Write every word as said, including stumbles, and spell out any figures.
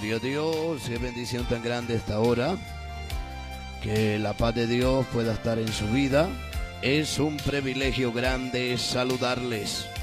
Gloria a Dios, qué bendición tan grande esta hora. Que la paz de Dios pueda estar en su vida. Es un privilegio grande saludarles.